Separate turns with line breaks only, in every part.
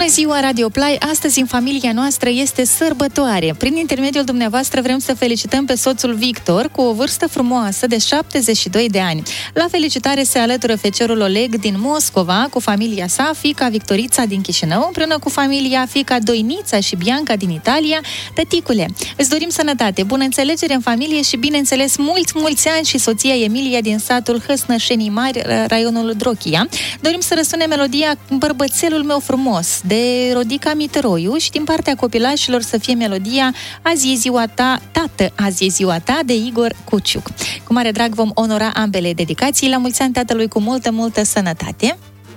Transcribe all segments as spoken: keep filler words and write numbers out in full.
Bună ziua, Radio Play! Astăzi în familia noastră este sărbătoare. Prin intermediul dumneavoastră vrem să felicităm pe soțul Victor cu o vârstă frumoasă de șaptezeci și doi de ani. La felicitare se alătură feciorul Oleg din Moscova cu familia sa, fiica Victorița din Chișinău, împreună cu familia, fiica Doinița și Bianca din Italia. Tăticule, îți dorim sănătate, bună înțelegere în familie și, bineînțeles, mulți, mulți ani și soția Emilia din satul Hăsnășenii Mari, raionul Drochia. Dorim să răsune melodia Bărbățelul meu frumos de Rodica Mităroiu și din partea copilașilor să fie melodia Azi e ziua ta, tată, azi e ziua ta de Igor Cuciuc. Cu mare drag vom onora ambele dedicații. La mulți ani tatălui cu multă, multă sănătate.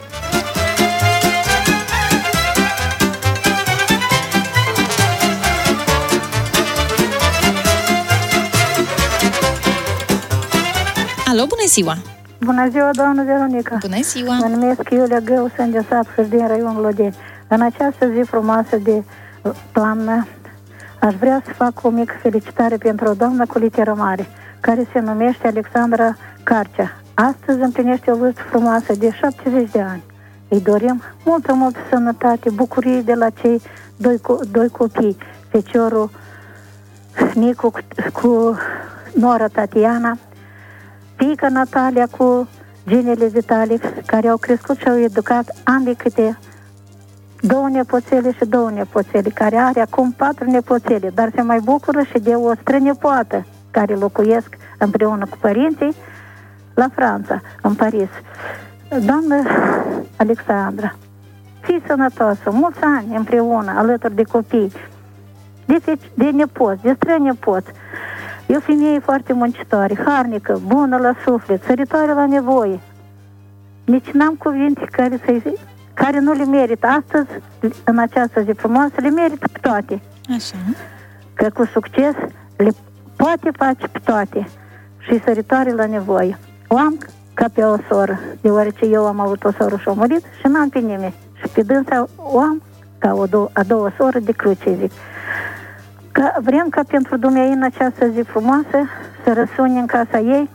Alo, bună ziua!
Bună ziua, doamnă Veronica!
Bună ziua!
Mă numesc Iulia Gău, sunt de sat din raionul Lodeni. În această zi frumoasă de toamnă, aș vrea să fac o mică felicitare pentru o doamnă cu literă mare, care se numește Alexandra Carcea. Astăzi împlinește o vârstă frumoasă de șaptezeci de ani. Îi dorim multă, multă sănătate, bucurie de la cei doi, doi copii, feciorul Nicu cu, cu nora Tatiana, fiica Natalia cu ginele Vitalic, care au crescut și au educat ambii câte două nepoțele și două nepoțele, care are acum patru nepoțele, dar se mai bucură și de o strănepoată care locuiesc împreună cu părinții la Franța, în Paris. Doamnă Alexandra, fii sănătoasă, mulți ani împreună, alături de copii, de, de nepoți, de strănepoți. E o femeie foarte muncitoare, harnică, bună la suflet, săritoare la nevoie. Nici n-am cuvinte care, să care nu le merită. Astăzi, în această zi frumoasă, le merită pe toate.
Așa.
Că cu succes le poate face pe toate. Și săritoare la nevoie. O am ca pe o soră, deoarece eu am avut o soră și a murit și n-am pe nimeni. Și pe dânsa o am ca o dou- a doua soră de cruce, zic. Că vrem ca pentru dumneavoastră în această zi frumoasă să răsune în casa ei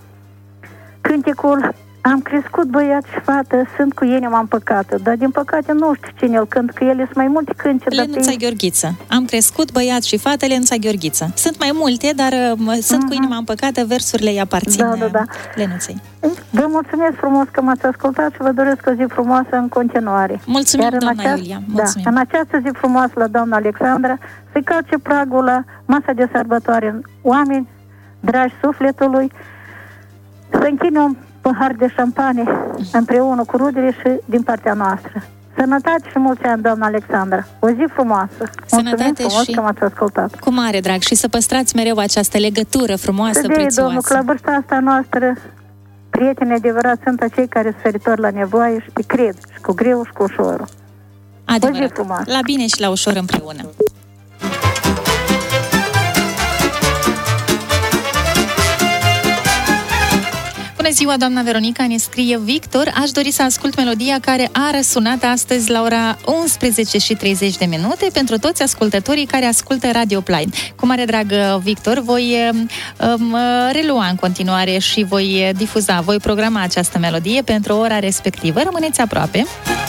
cânticul Am crescut băiat și fată, sunt cu inima împăcată, dar din păcate nu știu cine îl cânt, că ele sunt mai multe cânte.
Lenuța Gheorghiță. Am crescut băiat și fată, Lenuța Gheorghiță. Sunt mai multe, dar uh, sunt uh-huh. cu inima împăcată, versurile îi aparțin
da, da, da.
Lenuței.
Vă mulțumesc frumos că m-ați ascultat și vă doresc o zi frumoasă în continuare.
Mulțumim,
Iar
doamna
aceast...
Iulia. Mulțumim.
Da, în această zi frumoasă la doamna Alexandra să-i calce pragul la masa de sărbătoare oameni dragi sufletului, să închine un pahar de șampanie împreună cu rudele și din partea noastră. Sănătate și mulți ani, doamna Alexandra. O zi frumoasă. Mulțumim frumos
și
că m-ați ascultat.
Cu mare drag și să păstrați mereu această legătură frumoasă,
de
prețioasă.
Domnul, că la vârsta asta noastră, prieteni adevărați sunt acei care sunt săritori la nevoie și te cred, și cu greu și cu ușorul.
Adevărat.
O zi frumoasă.
La bine și la ușor împreună. Bună ziua, doamna Veronica, ne scrie Victor. Aș dori să ascult melodia care a răsunat astăzi la ora unsprezece și treizeci de minute pentru toți ascultătorii care ascultă Radio Play. Cu mare drag, Victor, voi um, relua în continuare și voi difuza, voi programa această melodie pentru ora respectivă. Rămâneți aproape.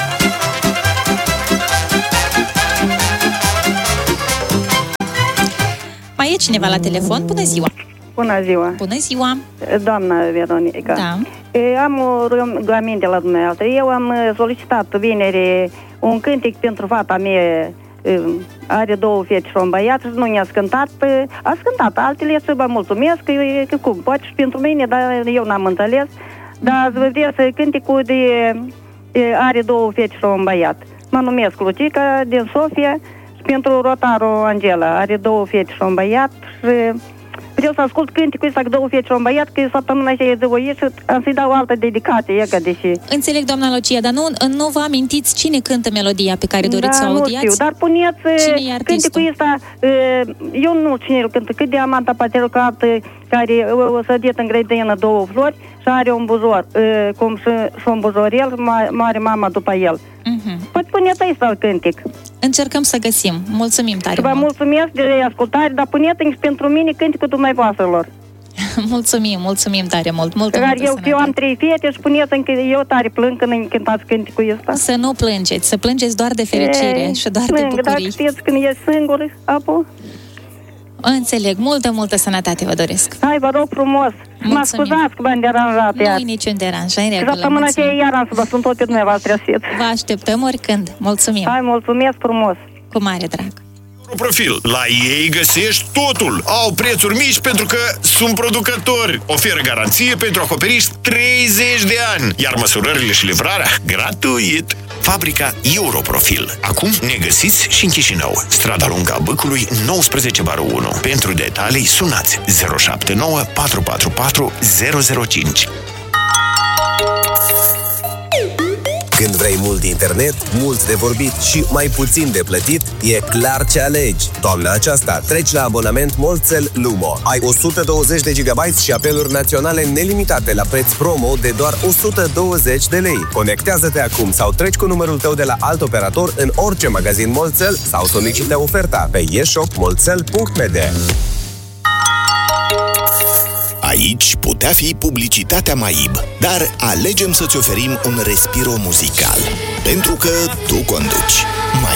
Mai e cineva la telefon? Bună ziua!
Bună ziua!
Bună ziua!
Doamna Veronica,
da.
Am o rugăminte la dumneavoastră. Eu am solicitat vineri un cântec pentru fata mea. Are două fete și un băiat și nu ne-a scântat. A scântat altele și vă mulțumesc că, că cum, poate și pentru mine, dar eu n-am înțeles. Dar vă vrea să cântecul de are două fete și un băiat. Mă numesc Lucica din Sofia și pentru rotarul Angela. Are două fete și un băiat și vreau să ascult cânticul ăsta cu două fete și un băiat, că săptămâna așa e de voie și am să-i dau o altă dedicație, e ca deși...
Înțeleg, doamna Lucia, dar nu, nu vă amintiți cine cântă melodia pe care doriți
da,
să o audiați?
Nu știu, dar puneți cânticul ăsta, eu nu cine îl cântă, cât de amanta patriarcat care o sădit în grădină două flori și are un buzor, cum și, și un buzorel, mare mama după el. Uh-huh. Poate puneți ăsta cântic.
Încercăm să găsim. Mulțumim tare
și vă
mult.
mulțumesc de ascultare, dar puneți și pentru mine cânticul dumneavoastră lor.
Mulțumim, mulțumim tare mult, multă,
Dar
multă
eu,
sănătate.
eu am trei fete și spuneți încă eu tare plâng când cântați cânticul ăsta.
Să nu plângeți, să plângeți doar de fericire
Ei,
și doar
plâng,
de bucurii.
Dacă știți când ești singur, apo.
Înțeleg, multă, multă sănătate vă doresc.
Hai, vă rog frumos. Mă
Mulțumim.
scuzați că v-am deranjat iar.
Nu-i niciun deranj, în regulă.
Săptămâna aceea
mulțumim.
iar am să vă sun tot pe dumneavoastră asiet.
Vă așteptăm oricând. Mulțumim.
Hai, mulțumesc frumos.
Cu mare drag.
Profil. La ei găsești totul. Au prețuri mici pentru că sunt producători. Oferă garanție pentru acoperiș treizeci de ani. Iar măsurările și livrarea gratuit.
Fabrica Europrofil. Acum ne găsiți și în Chișinău. Strada Lungă a Băcului, nouăsprezece bară unu. Pentru detalii sunați zero șapte nouă patru patru patru zero zero cinci.
Când vrei mult internet, mult de vorbit și mai puțin de plătit, e clar ce alegi. Toamna aceasta treci la abonament Molcel Lumo. Ai o sută douăzeci de gigabyte și apeluri naționale nelimitate la preț promo de doar o sută douăzeci de lei. Conectează-te acum sau treci cu numărul tău de la alt operator în orice magazin Molcel sau solicită oferta pe e shop molcel punct m d.
Aici putea fi publicitatea Maib, dar alegem să-ți oferim un respiro muzical, pentru că tu conduci.